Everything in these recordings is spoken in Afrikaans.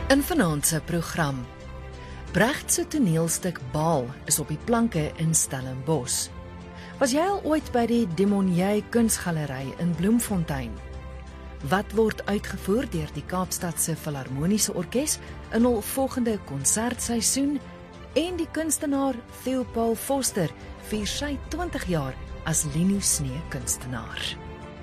In vanaand se program. Brecht se toneelstuk Baal is op die planke in Stellenbosch. Was jy al ooit by die Demonier Kunsgalery in Bloemfontein? Wat word uitgevoer deur die Kaapstadse Filharmoniese Orkees in hul volgende konsertseisoen? En die kunstenaar Theo Paul Foster vier sy 20 jaar as Lino Snee kunstenaar.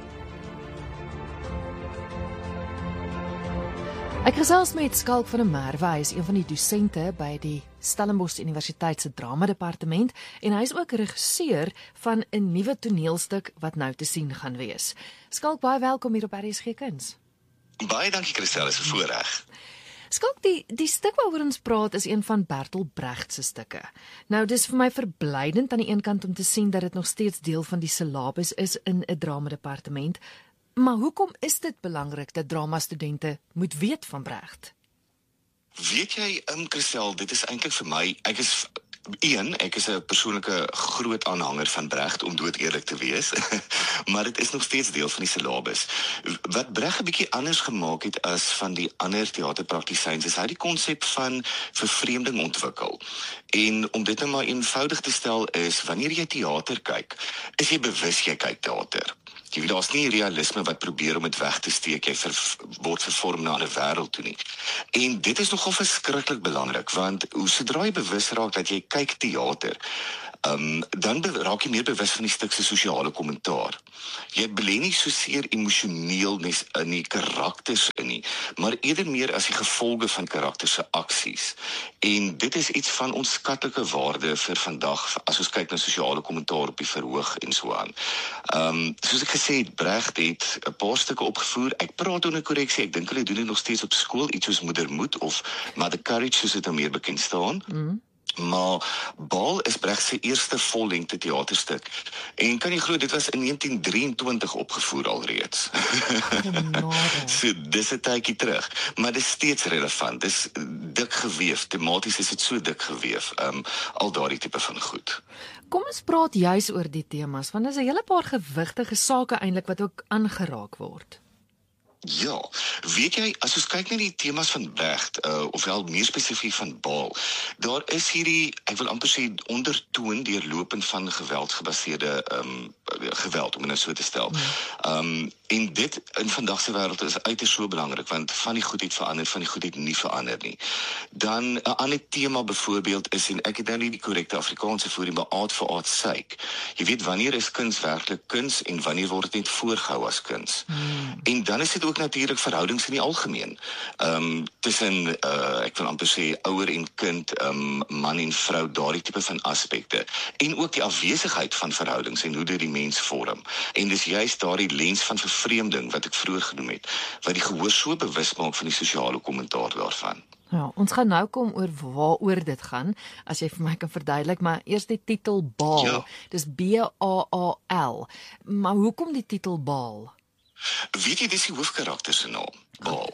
Ek gesels met Skalk van der Merwe, hy is een van die dosente by die Stellenbosch Universiteit se drama departement en hy is ook regisseur van 'n nuwe toneelstuk wat nou te sien gaan wees. Skalk, baie welkom hier op RSG Kuns. Baie dankie Christel, is 'n voorreg. Skalk, die stuk waaroor ons praat is een van Bertolt Brecht se stukke. Nou, dis vir my verblydend aan die een kant om te sien dat dit nog steeds deel van die syllabus is in 'n drama departement. Maar hoekom is dit belangrik dat dramastudente moet weet van Brecht? Weet jy, Christel, dit is eintlik vir my, ek is 'n persoonlike groot aanhanger van Brecht, om dood eerlik te wees, maar dit is nog steeds deel van die syllabus. Wat Brecht 'n bietjie anders gemaak het as van die ander teaterpraktisyns, is hy die konsep van vervreemding ontwikkel. En om dit nou maar eenvoudig te stel is, wanneer jy teater kyk, is jy bewus jy kyk teater. Jy weet, daar's nie realisme wat probeer om dit weg te steek, jy word vervorm na 'n wêreld toe nie. En dit is nogal verskriklik belangrik, want sodra jy bewus raak dat jy kyk teater, dan raak jy meer bewus van die stuk se sosiale kommentaar. Jy belê nie soseer emosioneel in die karakters in nie, maar eerder meer as die gevolge van karakters se aksies. En dit is iets van onskatlike waarde vir vandag, as ons kyk na sosiale kommentaar op die verhoog en so aan. Soos ek gesê het, Brecht het 'n paar stukke opgevoer. Ek praat onder korreksie, ek dink hulle doen dit nog steeds op skool, iets soos Moedermoed of Mother Courage, soos dit nou meer bekend staan. Maar Baal is Brecht se eerste vollengte teaterstuk. En kan jy glo, dit was in 1923 opgevoer alreeds. So, dis 'n tydjie terug. Maar dit is steeds relevant. Dis dik geweef. Tematies is dit so dik geweef. Al daardie tipe van goed. Kom ons praat juis oor die temas, want daar is 'n hele paar gewigtige sake eintlik wat ook aangeraak word. Ja, weet jy, as ons kyk na die temas van Brecht, ofwel meer spesifiek van Baal, daar is hierdie, ek wil amper sê, ondertoon deurlopend van geweldgebaseerde geweld, om dit nou so te stel. En dit in vandag se wêreld is uiters so belangrik, want van die goed het verander, van die goed het nie verander nie. Dan 'n ander tema byvoorbeeld is, en ek het nou nie die korrekte Afrikaanse voor nie, maar aard vir aard syk. Jy weet, wanneer is kuns werklik kuns en wanneer word dit net voorgehou as kuns? En dan is dit ook natuurlik verhoudings in die algemeen. Tussen, ek wil amper sê, ouer en kind, man en vrou, daardie tipe van aspekte. En ook die afwesigheid van verhoudings en hoe dit die mens vorm. En dis juist daardie lens van vervreemding wat ek vroeër genoem het, wat die gehoor so bewus maak van die sosiale kommentaar daarvan. Ja, ons gaan nou kom oor waaroor dit gaan, as jy vir my kan verduidelik, maar eers die titel Baal. Ja. Dis B-A-A-L. Maar hoekom die titel Baal? Weet jy, dis die hoofkarakter se naam, Baal.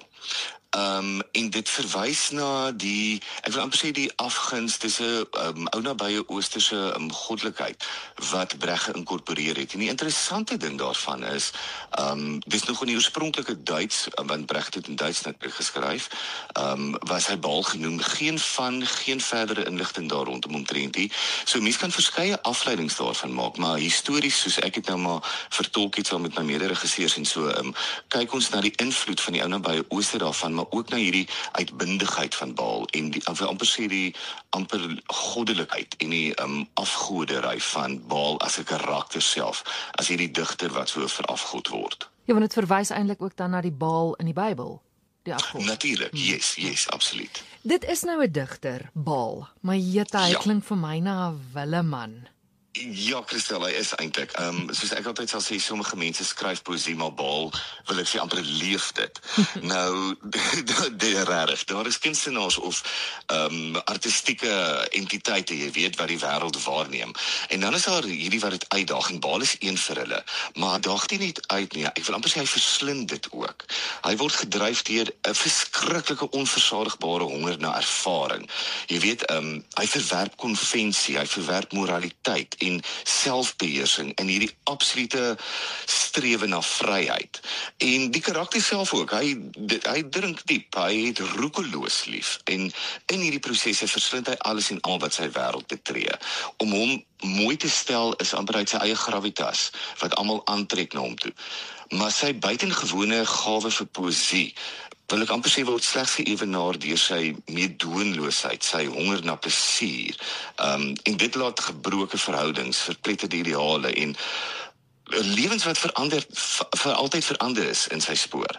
En dit verwys na die, ek wil amper sê, die afguns, dis 'n ou nabye oosterse goddelikheid wat Brecht geïnkorporeer het. En die interessante ding daarvan is, dis nog in die oorspronklike Duits, want Brecht het in Duits natuurlik geskryf, was hy Baal genoem, geen verdere inligting daar rondom omtrent nie. So mens kan verskeie afleidings daarvan maak, maar histories, soos ek het nou maar vertolk het saam met my mede-regisseurs en so, kyk ons na die invloed van die ou nabye ooster daarvan, maar ook na hierdie uitbundigheid van Baal en die, amper sê, die amper goddelikheid en die afgodery van Baal as 'n karakter self, as hierdie digter wat so verafgod word. Ja, want dit verwys eintlik ook dan na die Baal in die Bybel, die afgod. Natuurlik, yes, absoluut. Dit is nou 'n digter, Baal, maar jette, hy Ja. klink vir my na 'n willeman. Ja, Christel, hy is eintlik, soos ek altyd sal sê, sommige mense skryf poesie, maar Baal, wil ek sê, amper leef dit. Nou, regtig, daar is kunstenaars of artistieke entiteite, jy weet, wat die wêreld waarneem. En dan is daar hierdie wat dit uitdaag, en Baal is een vir hulle. Maar hy daag nie net uit nie, ek wil amper sê, hy verslind dit ook. Hy word gedryf deur 'n verskriklike, onversadigbare honger na ervaring. Jy weet, hy verwerp konvensie, hy verwerp moraliteit, en selfbeheersing in hierdie absolute strewe na vryheid. En die karakter self ook, hy drink diep, hy het roekeloos lief en in hierdie prosesse verslind hy alles en al wat sy wêreld betree. Om hom mooi te stel is amper uit sy eie gravitas wat almal aantrek na hom toe. Maar sy buitengewone gawe vir poësie, wil ek amper sê, word slegs geëvenaar deur sy meedoenloosheid, sy honger na plesier. En dit laat gebroke verhoudings, verpletterde ideale en lewens wat vir altyd verander is in sy spoor.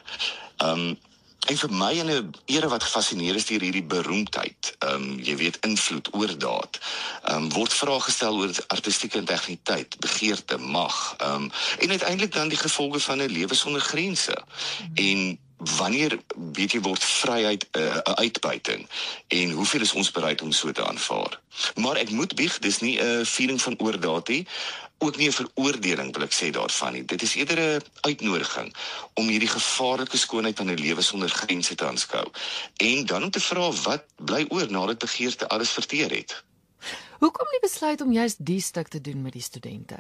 En vir my in 'n era wat gefascineer is deur hierdie beroemdheid, jy weet, invloed, oordaad, word vrae gestel oor artistieke integriteit, begeerte, mag, en uiteindelik dan die gevolge van 'n lewe sonder grense. En wanneer, weet jy, word vryheid 'n uitbuiting en hoeveel is ons bereid om so te aanvaar? Maar ek moet bieg, dis nie 'n viering van oordaad nie, ook nie 'n veroordeling wil ek sê daarvan nie. Dit is eerder 'n uitnodiging om hierdie gevaarlike skoonheid van 'n lewe sonder grense te aanskou. En dan om te vra, wat bly oor nadat begeerte alles verteer het? Hoekom die besluit om juist die stuk te doen met die studente?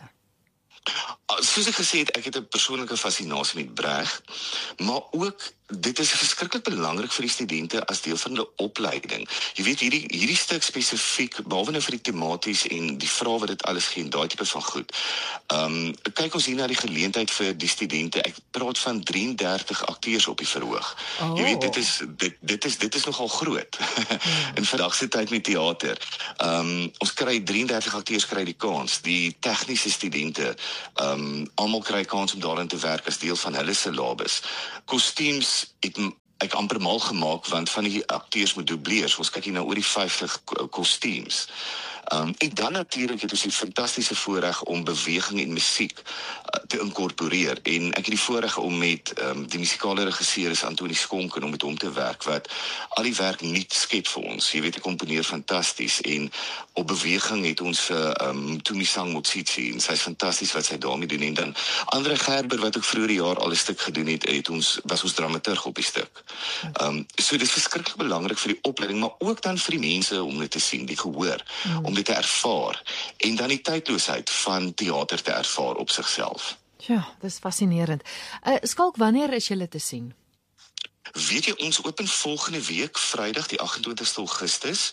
Soos ek gesê het, ek het 'n persoonlike fascinasie met Brecht, maar ook dit is verskriklik belangrik vir die studente as deel van hulle opleiding. Jy weet, hierdie stuk spesifiek, behalwe nou vir die tematies en die vrae wat dit alles gee en daai tipe van goed. Kyk ons hier na die geleentheid vir die studente. Ek praat van 33 akteurs op die verhoog. Jy weet, dit is nogal groot in vandag se tyd met teater. Ons kry 33 akteurs kry die kans. Die tegniese studente, almal kry kans om daarin te werk as deel van hulle syllabus. Kostuums het ek amper mal gemaak, want van die akteurs moet dubleers. Ons kyk hier nou oor die 50 kostuums. En dan natuurlik het ons die fantastiese voorreg om beweging en musiek te inkorporeer. En ek het die voorreg om met die musikale regisseur Antoni Skonken om met hom te werk, wat al die werk nuut skep vir ons. Jy weet, ek komponeer fantasties en op beweging het ons vir Tumisang Motsitsi en sy is fantasties wat sy daarmee doen. En dan Andre Gerber wat ook vroeër die jaar al 'n stuk gedoen het, was ons dramaturg op die stuk. So dit is verskriklik belangrik vir die opleiding, maar ook dan vir die mense om dit te sien, die gehoor, om dit te ervaar en dan die tydloosheid van teater te ervaar op sigself. Ja, dis fascinerend. Skalk, wanneer is julle te sien? Weet jy, ons open volgende week, Vrydag die 28ste Augustus,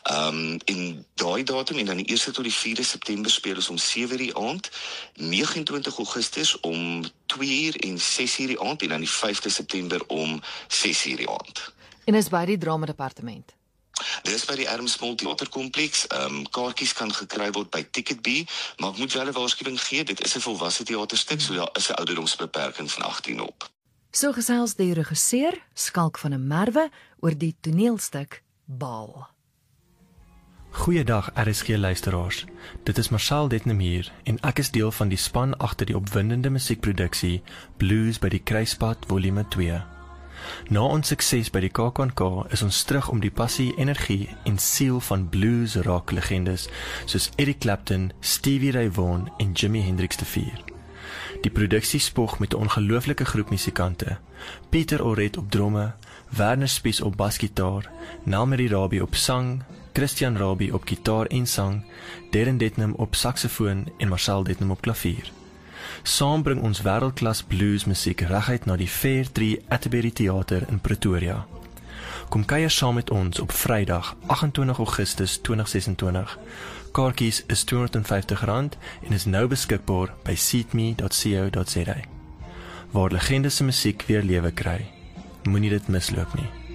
en daai datum en dan die 1ste tot die 4de September speel ons om 7:00 die aand, 29 Augustus om 2:00 en 6:00 die aand en dan die 5de September om 6:00 die aand. En is by die drama departement? Dit is by die Ermsmil Theaterkompleks. Kaartjies kan gekry word by Ticketbee, maar ek moet wel 'n waarskuwing gee, dit is 'n volwasse teaterstuk, so daar is 'n ouderdomsbeperking van 18 op. So gesels die regisseur, Skalk van der Merwe, oor die toneelstuk Baal. Goeiedag RSG luisteraars. Dit is Marcel Detnem hier en ek is deel van die span agter die opwindende musiekproduksie Blues by die Kruispad Volume 2. Na ons sukses by die KAKNK is ons terug om die passie, energie en siel van blues rock legendes soos Eric Clapton, Stevie Ray Vaughan en Jimi Hendrix te vier. Die produksie spog met 'n ongelooflike groep musikante. Pieter Oret op dromme, Werner Spies op basgitaar, Nelmarie Rabie op sang, Christian Rabie op gitaar en sang, Darren Detnem op saksofoon en Marcel Detnem op klavier. Saam bring ons wêreldklas bluesmusiek reguit na die Fair Tree Atterbury Theater in Pretoria. Kom kuier saam met ons op Vrydag 28 Augustus 2026. Kaartjies is R250 en is nou beskikbaar by seatme.co.za. Waar legendes se musiek weer lewe kry. Moenie dit misloop nie.